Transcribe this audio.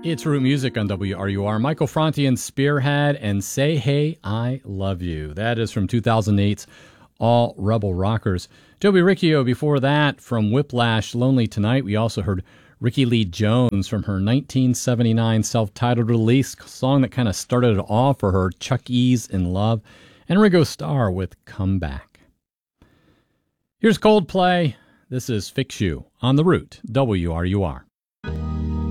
It's Root Music on WRUR. Michael Franti and Spearhead and Say Hey, I Love You. That is from 2008's All Rebel Rockers. Joby Riccio before that from Whiplash, Lonely Tonight. We also heard Ricky Lee Jones from her 1979 self-titled release, song that kind of started it off for her, Chuck E's In Love, and Ringo Starr with Come Back. Here's Coldplay. This is Fix You on the Root, WRUR.